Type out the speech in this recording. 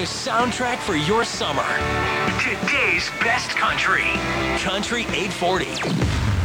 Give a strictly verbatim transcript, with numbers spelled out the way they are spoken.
The soundtrack for your summer. Today's best country. Country eight forty.